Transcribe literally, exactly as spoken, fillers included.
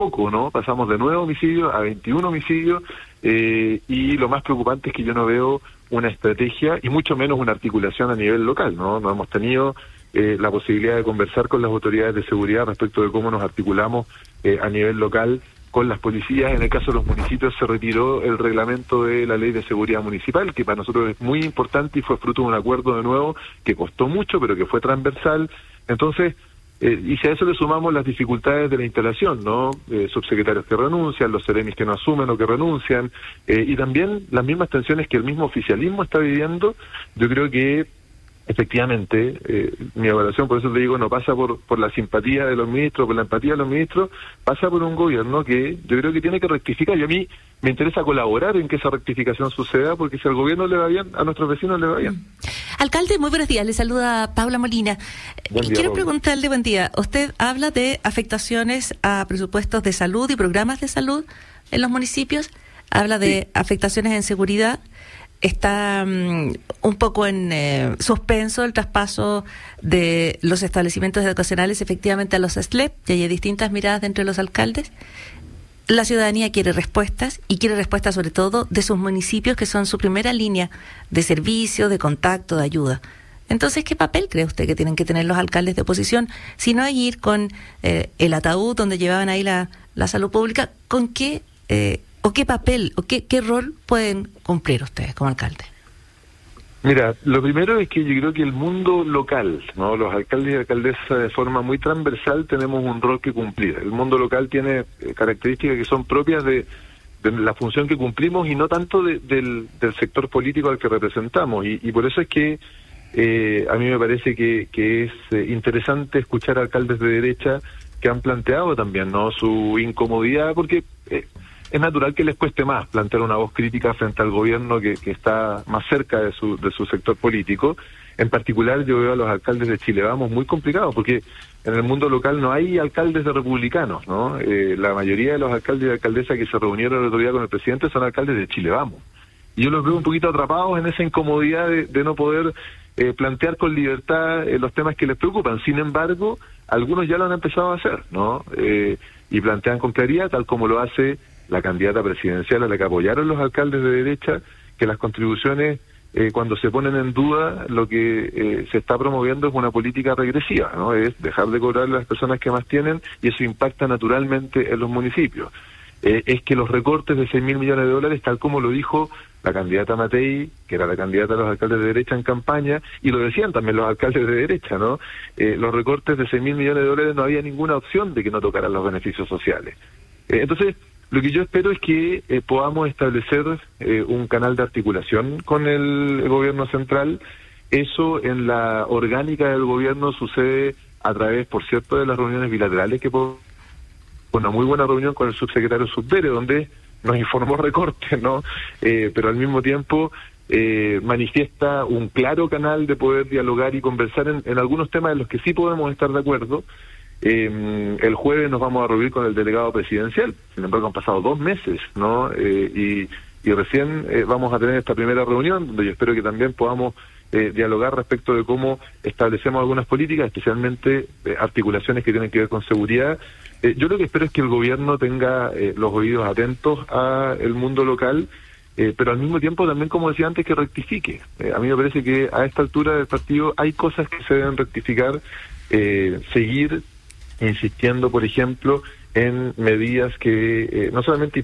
poco, ¿no? Pasamos de nueve homicidios a veintiún homicidios, eh, y lo más preocupante es que yo no veo una estrategia y mucho menos una articulación a nivel local, ¿no? No hemos tenido eh, la posibilidad de conversar con las autoridades de seguridad respecto de cómo nos articulamos eh, a nivel local con las policías. En el caso de los municipios se retiró el reglamento de la Ley de Seguridad Municipal, que para nosotros es muy importante y fue fruto de un acuerdo de nuevo que costó mucho, pero que fue transversal. Entonces, eh, y si a eso le sumamos las dificultades de la instalación, ¿no? Eh, subsecretarios que renuncian, los seremis que no asumen o que renuncian, eh, y también las mismas tensiones que el mismo oficialismo está viviendo, yo creo que efectivamente, eh, mi evaluación, por eso te digo, no pasa por por la simpatía de los ministros, por la empatía de los ministros, pasa por un gobierno que yo creo que tiene que rectificar, y a mí me interesa colaborar en que esa rectificación suceda, porque si al gobierno le va bien, a nuestros vecinos le va bien. Alcalde, muy buenos días, le saluda Paula Molina. Buen día, Quiero Paula. preguntarle, buen día, usted habla de afectaciones a presupuestos de salud y programas de salud en los municipios, habla de Sí. afectaciones en seguridad. Está um, un poco en eh, suspenso el traspaso de los establecimientos educacionales efectivamente a los S L E P, y hay distintas miradas entre los alcaldes. La ciudadanía quiere respuestas, y quiere respuestas sobre todo de sus municipios, que son su primera línea de servicio, de contacto, de ayuda. Entonces, ¿qué papel cree usted que tienen que tener los alcaldes de oposición? Si no hay ir con eh, el ataúd donde llevaban ahí la, la salud pública, ¿con qué eh, o qué papel o qué, qué rol pueden cumplir ustedes como alcaldes? Mira, lo primero es que yo creo que el mundo local, ¿no? Los alcaldes y alcaldesas de forma muy transversal tenemos un rol que cumplir. El mundo local tiene eh, características que son propias de, de la función que cumplimos y no tanto de, del, del sector político al que representamos. Y, y por eso es que eh, a mí me parece que, que es eh, interesante escuchar a alcaldes de derecha que han planteado también, ¿no?, su incomodidad, porque Eh, es natural que les cueste más plantear una voz crítica frente al gobierno que, que está más cerca de su, de su sector político. En particular, yo veo a los alcaldes de Chile Vamos muy complicados, porque en el mundo local no hay alcaldes de republicanos, ¿no? Eh, la mayoría de los alcaldes y alcaldesas que se reunieron el otro día con el presidente son alcaldes de Chile Vamos. Y yo los veo un poquito atrapados en esa incomodidad de, de no poder eh, plantear con libertad eh, los temas que les preocupan. Sin embargo, algunos ya lo han empezado a hacer, ¿no? Eh, y plantean con claridad, tal como lo hace la candidata presidencial a la que apoyaron los alcaldes de derecha, que las contribuciones, eh, cuando se ponen en duda, lo que eh, se está promoviendo es una política regresiva, ¿no? Es dejar de cobrar a las personas que más tienen, y eso impacta naturalmente en los municipios. Eh, es que los recortes de seis mil millones de dólares, tal como lo dijo la candidata Matei, que era la candidata de los alcaldes de derecha en campaña, y lo decían también los alcaldes de derecha, ¿no? Eh, los recortes de seis mil millones de dólares, no había ninguna opción de que no tocaran los beneficios sociales. Eh, entonces, lo que yo espero es que eh, podamos establecer eh, un canal de articulación con el gobierno central. Eso en la orgánica del gobierno sucede a través, por cierto, de las reuniones bilaterales, que por una muy buena reunión con el subsecretario Subdere, donde nos informó recortes, ¿no? Eh, pero al mismo tiempo eh, manifiesta un claro canal de poder dialogar y conversar en, en algunos temas en los que sí podemos estar de acuerdo. Eh, el jueves nos vamos a reunir con el delegado presidencial, sin embargo han pasado dos meses, ¿no? Eh, y, y recién eh, vamos a tener esta primera reunión, donde yo espero que también podamos eh, dialogar respecto de cómo establecemos algunas políticas, especialmente eh, articulaciones que tienen que ver con seguridad. Eh, yo lo que espero es que el gobierno tenga eh, los oídos atentos a el mundo local, eh, pero al mismo tiempo también, como decía antes, que rectifique. Eh, a mí me parece que a esta altura del partido hay cosas que se deben rectificar, eh, seguir insistiendo, por ejemplo, en medidas que eh, no solamente